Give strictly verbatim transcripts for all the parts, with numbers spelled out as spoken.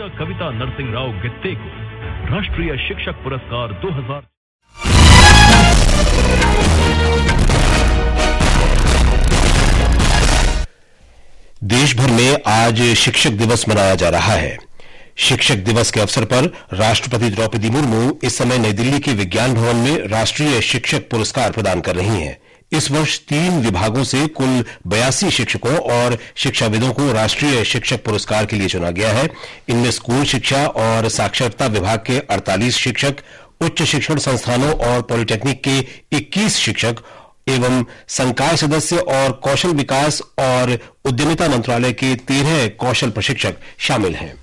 Doctor कविता नरसिंह राव गित्ते को राष्ट्रीय शिक्षक पुरस्कार दो हज़ार देश भर में आज शिक्षक दिवस मनाया जा रहा है। शिक्षक दिवस के अवसर पर राष्ट्रपति द्रौपदी मुर्मू इस समय नई दिल्ली के विज्ञान भवन में राष्ट्रीय शिक्षक पुरस्कार प्रदान कर रही हैं। इस वर्ष तीन विभागों से कुल बयासी शिक्षकों और शिक्षाविदों को राष्ट्रीय शिक्षक पुरस्कार के लिए चुना गया है। इनमें स्कूल शिक्षा और साक्षरता विभाग के अड़तालीस शिक्षक, उच्च शिक्षण संस्थानों और पॉलिटेक्निक के इक्कीस शिक्षक एवं संकाय सदस्य और कौशल विकास और उद्यमिता मंत्रालय के तेरह कौशल प्रशिक्षक शामिल हैं।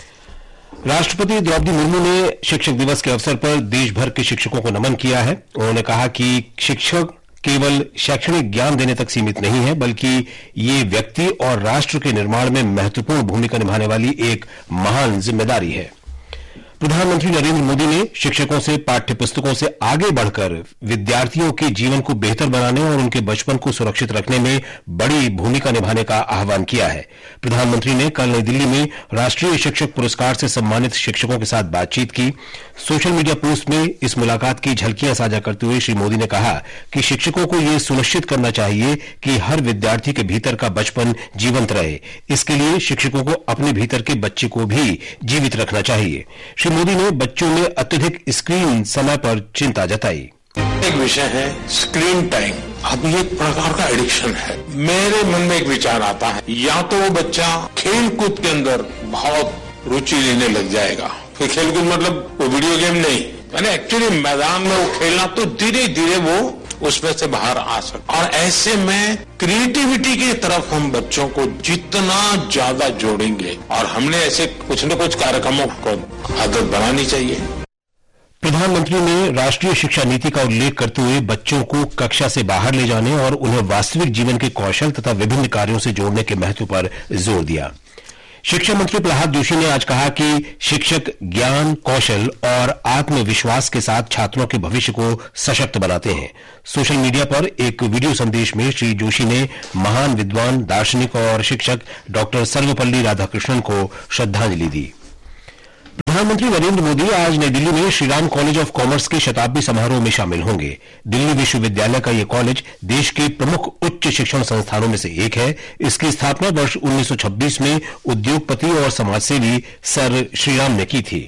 राष्ट्रपति द्रौपदी मुर्मू ने शिक्षक दिवस के अवसर पर देश भर के शिक्षकों को नमन किया है। उन्होंने कहा कि शिक्षक केवल शैक्षणिक ज्ञान देने तक सीमित नहीं है, बल्कि ये व्यक्ति और राष्ट्र के निर्माण में महत्वपूर्ण भूमिका निभाने वाली एक महान जिम्मेदारी है। प्रधानमंत्री नरेंद्र मोदी ने शिक्षकों से पाठ्य पुस्तकों से आगे बढ़कर विद्यार्थियों के जीवन को बेहतर बनाने और उनके बचपन को सुरक्षित रखने में बड़ी भूमिका निभाने का आह्वान किया है। प्रधानमंत्री ने कल नई दिल्ली में राष्ट्रीय शिक्षक पुरस्कार से सम्मानित शिक्षकों के साथ बातचीत की। सोशल मीडिया पोस्ट में इस मुलाकात की झलकियां साझा करते हुए श्री मोदी ने कहा कि शिक्षकों को यह सुनिश्चित करना चाहिए कि हर विद्यार्थी के भीतर का बचपन जीवंत रहे। इसके लिए शिक्षकों को अपने भीतर के बच्चे को भी जीवित रखना चाहिए। श्री मोदी ने बच्चों में अत्यधिक स्क्रीन समय पर चिंता जताई। एक विषय है स्क्रीन टाइम। अब ये एक प्रकार का एडिक्शन है। मेरे मन में एक विचार आता है, या तो वो बच्चा खेल कूद के अंदर बहुत रुचि लेने लग जाएगा। फिर खेल कूद मतलब वो वीडियो गेम नहीं, यानी एक्चुअली मैदान में वो खेलना, तो धीरे धीरे वो उसमें से बाहर आ सकता। और ऐसे में क्रिएटिविटी की तरफ हम बच्चों को जितना ज्यादा जोड़ेंगे, और हमने ऐसे कुछ न कुछ कार्यक्रमों को आदत बनानी चाहिए। प्रधानमंत्री ने राष्ट्रीय शिक्षा नीति का उल्लेख करते हुए बच्चों को कक्षा से बाहर ले जाने और उन्हें वास्तविक जीवन के कौशल तथा विभिन्न कार्यों से जोड़ने के महत्व पर जोर दिया। शिक्षा मंत्री प्रहलाद जोशी ने आज कहा कि शिक्षक ज्ञान, कौशल और आत्मविश्वास के साथ छात्रों के भविष्य को सशक्त बनाते हैं। सोशल मीडिया पर एक वीडियो संदेश में श्री जोशी ने महान विद्वान, दार्शनिक और शिक्षक डॉक्टर सर्वपल्ली राधाकृष्णन को श्रद्धांजलि दी। प्रधानमंत्री नरेंद्र मोदी आज नई दिल्ली में श्रीराम कॉलेज ऑफ कॉमर्स के शताब्दी समारोह में शामिल होंगे। दिल्ली विश्वविद्यालय का यह कॉलेज देश के प्रमुख उच्च शिक्षण संस्थानों में से एक है। इसकी स्थापना वर्ष उन्नीस सौ छब्बीस में उद्योगपति और समाजसेवी सर श्रीराम ने की थी।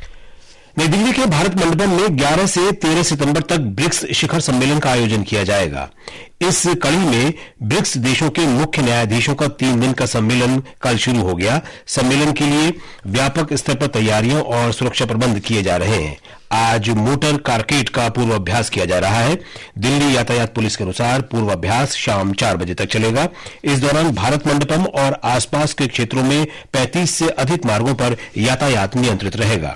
नई दिल्ली के भारत मंडपम में ग्यारह से तेरह सितंबर तक ब्रिक्स शिखर सम्मेलन का आयोजन किया जाएगा। इस कड़ी में ब्रिक्स देशों के मुख्य न्यायाधीशों का तीन दिन का सम्मेलन कल शुरू हो गया। सम्मेलन के लिए व्यापक स्तर पर तैयारियां और सुरक्षा प्रबंध किए जा रहे हैं। आज मोटर कारकेड का पूर्वाभ्यास किया जा रहा है। दिल्ली यातायात पुलिस के अनुसार पूर्वाभ्यास शाम चार बजे तक चलेगा। इस दौरान भारत मंडपम और आसपास के क्षेत्रों में पैंतीस से अधिक मार्गों पर यातायात नियंत्रित रहेगा।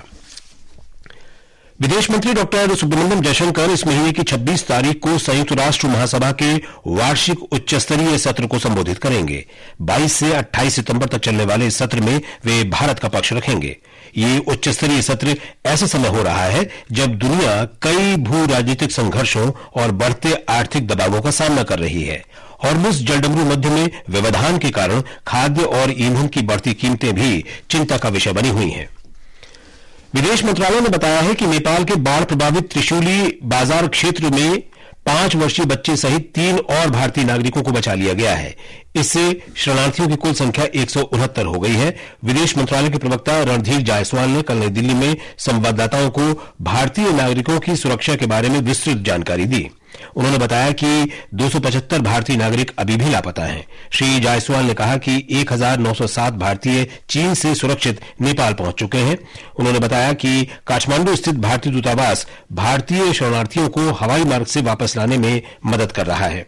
विदेश मंत्री डॉक्टर सुब्रमण्यम जयशंकर इस महीने की छब्बीस तारीख को संयुक्त राष्ट्र महासभा के वार्षिक उच्चस्तरीय सत्र को संबोधित करेंगे। बाईस से अट्ठाईस सितंबर तक चलने वाले इस सत्र में वे भारत का पक्ष रखेंगे। ये उच्चस्तरीय सत्र ऐसे समय हो रहा है जब दुनिया कई भू राजनीतिक संघर्षों और बढ़ते आर्थिक दबावों का सामना कर रही है। हॉर्मुज़ जलडमरू मध्य में व्यवधान के कारण खाद्य और ईंधन की बढ़ती कीमतें भी चिंता का विषय बनी हुई हैं। विदेश मंत्रालय ने बताया है कि नेपाल के बाढ़ प्रभावित त्रिशूली बाजार क्षेत्र में पांच वर्षीय बच्चे सहित तीन और भारतीय नागरिकों को बचा लिया गया है। इससे शरणार्थियों की कुल संख्या एक सौ उनहत्तर हो गई है। विदेश मंत्रालय के प्रवक्ता रणधीर जायसवाल ने कल नई दिल्ली में संवाददाताओं को भारतीय नागरिकों की सुरक्षा के बारे में विस्तृत जानकारी दी। उन्होंने बताया कि दो सौ पचहत्तर भारतीय नागरिक अभी भी लापता हैं। श्री जायसवाल ने कहा कि एक हजार नौ सौ सात भारतीय चीन से सुरक्षित नेपाल पहुंच चुके हैं। उन्होंने बताया कि काठमांडू स्थित भारतीय दूतावास भारतीय शरणार्थियों को हवाई मार्ग से वापस लाने में मदद कर रहा है।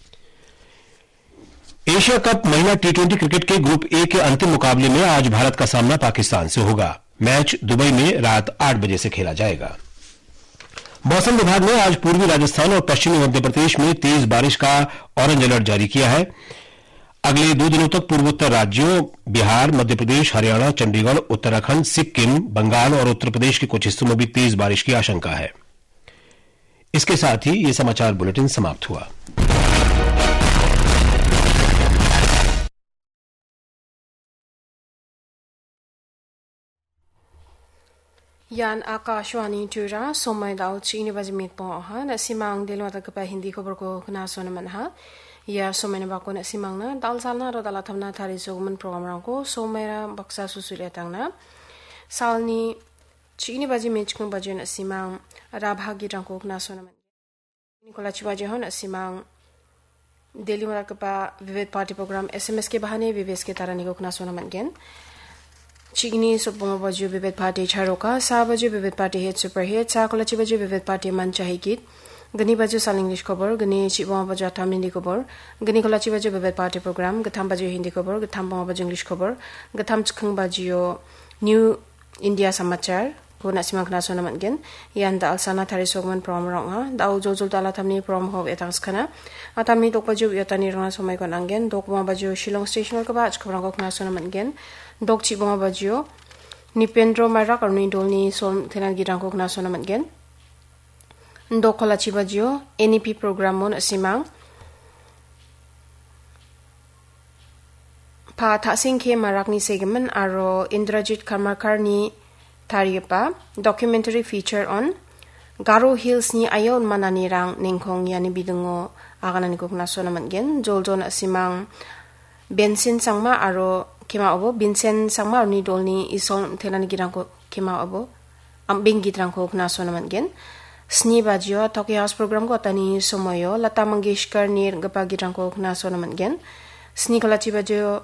एशिया कप महिला टी ट्वेंटी क्रिकेट के ग्रुप ए के अंतिम मुकाबले में आज भारत का सामना पाकिस्तान से होगा। मैच दुबई में रात आठ बजे से खेला जाएगा। मौसम विभाग ने आज पूर्वी राजस्थान और पश्चिमी मध्य प्रदेश में तेज बारिश का ऑरेंज अलर्ट जारी किया है। अगले दो दिनों तक पूर्वोत्तर राज्यों बिहार, मध्य प्रदेश, हरियाणा, चंडीगढ़, उत्तराखंड, सिक्किम, बंगाल और उत्तर प्रदेश के कुछ हिस्सों में भी तेज बारिश की आशंका है। इसके साथ ही यह समाचार बुलेटिन समाप्त हुआ। Yan Akashwani Tura Somai Dao Chini Bazimit Po ha na simang delwa ta kapa Hindi khobor ko kna so naman ha ya somai ba ko na simang na dal salna ro dala thamna thari joguman program rang ko somai ra baksa susule tang na salni Chini Bazimit kung bajo na simang rabhagi rang ko kna so naman ni kola chibaje ho na simang Delhi mara kapa Vivid Party program S M S ke bahane vives ke tarani ko kna so naman gen Chigni Subonga Baju Vivid Party Charoka, Sa Baju Vivid Party Hit Super Hit, Sa Kolachi Baju Vivid Party Mancha Hikit, Gani Baju Sal English Cover, Gani Chibonga Baju Atam Hindi Cover, Gani Kolachi Baju Vivid Party Program, Gatam Baju Hindi Cover, Gatam Bonga Baju English Cover, Gatam Chukung Baju New India Samachar, Kuna Simang Knaso Naman Gen, Yan Da Alsana Tari Sogman Prom Ronga, Da Ujol Dala Tamni Prom Hov Etang Skana, Atami Dok Baju Yatani Rana Somai Kon Angen, Dok Bonga Baju Shillong Station Kabach, Kabrang Knaso Naman Gen, Dok Chibonga Baju Nipendro Marak or Nidolni Sol Tenan Girangko Naso Naman Gen Dok Kolachi Baju N E P program mon Simang Pa Tasing Ke Marakni Segaman Aro Indrajit Karmakarni Tariapa documentary feature on Garo Hills ni Ayon Mananirang Ningkong Yani Bidungo Aganani Kok Naso Naman Gen Joljon Simang Bensin Sangma Aro Kema abo Vincent Sangma ni dolni isol telani girangko kema abo ambing gitrangko knaso naman gen sni bajio Tokyo House program ko tani somoyo Lata Mangeshkar ni gapa girangko knaso naman gen sni kalachi bajio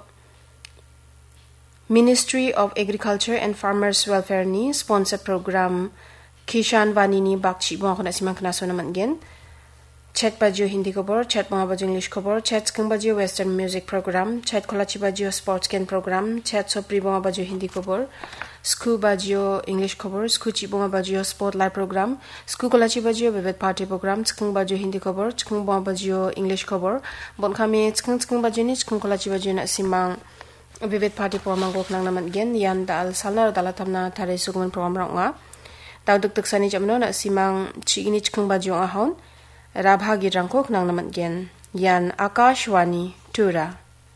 Ministry of Agriculture and Farmers Welfare ni sponsor program Kishan Vani ni bakchi bo ko na simang knaso naman gen Chat Bajio Hindi Cover, Chat Mga Bajio English Cover, Chat Skung Bajio Western Music Program, Chat Kolachi Bajio Sports Can Program, Chat Sopri Mga Bajio Hindi Cover, Sku Bajio English Cover, Sku Chi Mga Bajio Spotlight Program, Sku Kolachi Bajio Vivid Party Program, Skung Bajio Hindi Cover, Skung Mga Bajio English Cover, Bon Kami Skung Skung Bajio ni Skung Kolachi Bajio na simang Vivid Party Program ko nang naman gen yan dal salna dala tamna tare suguman program nga daw dugtug sani jamno na simang chigini Skung Bajio ahon Rabhagi Rangkok nang naman gen yan Akashwani Tura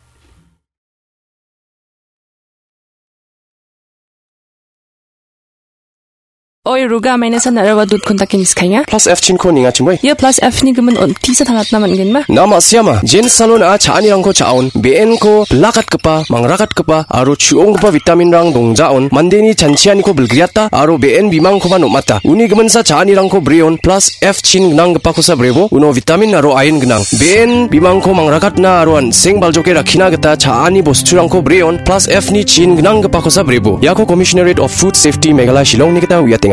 Oi ruga maina sa narawa dud kontakin skanya plus F chin ko ninga chimoy ye plus F ni gemen on tisa thalat naman gen ma nama siama jen salon a chani rang ko chaon ben ko lakat kapa mangrakat kapa aro chuong kapa vitamin rang dongjaon mandeni chanchiani ko bulgriata aro ben bimang ko ban mata uni gemen sa chani rang ko breon plus F chin nang kapa ko sa brevo uno vitamin aro iron gnang ben bimang ko mangrakat na aro an seng baljoke rakhina gata chani bostu rang ko breon plus F ni chin gnang kapa ko sa brevo yako Commissionerate of Food Safety Meghalaya Shillong ni kita wiating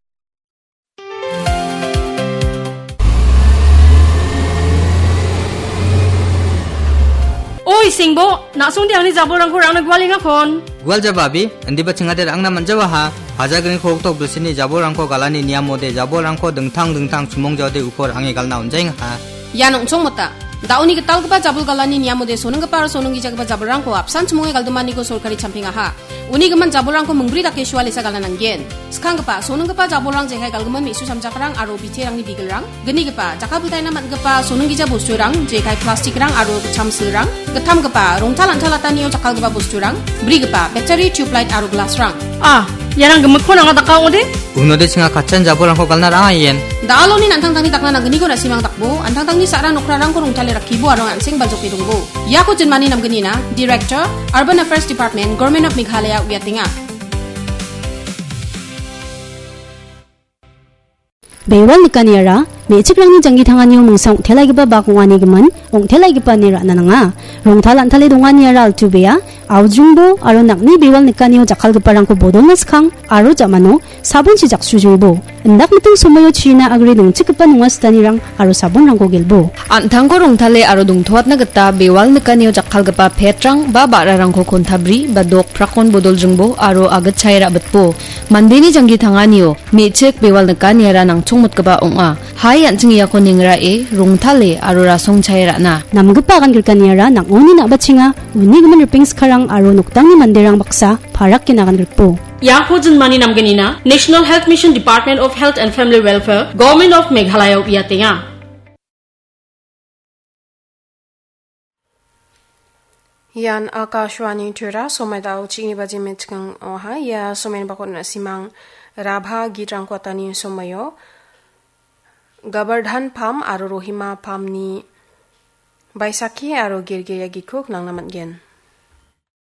Oi singbo nasong diang ni jaborang ko rang nagwali nga kon gwal jababi andi ba chingader ang naman jawa ha hajagreng ko tok bulsini jaborang ko galani niamode jaborang ko dengtang dengtang sumong jode upor ange galna unjaing ha yanong chong mata dauni ke tal ka jabul galani niamode sonong ka par sonong gi jaga jaborang ko apsan chumong galdumani ko sorkari champinga ha uni gaman jaborang ko mungbri dake shwali sa galanang gen skang pa sonong pa jaborang je hai galgman mi su samjakrang aro biterang ni bigelrang geni pa jakabultai naman pa sonong gi ja bosturang je kai plastic rang aro chamsirang gatham pa rongtalan talatani o jakal pa bosturang bri pa battery tube light aro glass rang ah yarang gemen ko nang adaka ode unode singa kachan jaborang ko galna rang ayen daloni nantang tangni takna na geni ko na simang takbo antang tangni sarang nokrarang ko rongtale rakibo aro ansing baljoki dungbo yako jenmani nam geni na Director Urban Affairs Department Government of Meghalaya Uyatinga Bewal nikaniara mechikrangni jangi thangani mungsang thelaigiba bakungani geman ong thelaigiba ni ra nananga rongthalan thale dongani ara altubea aujungbo aro nakni bewal nikani jakalgipa rangko bodolnas khang aro jamano sabun si jaksujuibo ndak mitung somoyo china agri dongchigipa nongastani rang aro sabun rangko gelbo antangko rongthale aro dongthoatna gita bewal nikani jakalgipa petrang ba bararangko kontabri ba dok prakon bodoljungbo aro agachai ra batbo mandeni jangi thangani mechek bewal nikani ara nang chongmutgiba onga hai anjing ya ko ningra e rongthale aro rasong chaira na namgipa gan girkaniara nangoni nabachinga uni gemen ripings kharang aro noktangni manderang baksa parak kinagan girpo yako jenmani nam geni na National Health Mission Department of Health and Family Welfare Government of Meghalaya Uyatinga Yan Akashwani Tura Somadao Chini Baji Mitskang Oha Ya Somen Bakon Simang Rabha Gitrang Kotani Somayo Gabardhan Pam Aro Rohima Pam ni Baisaki Aro Girgaya Gikuk Nang Namat Gen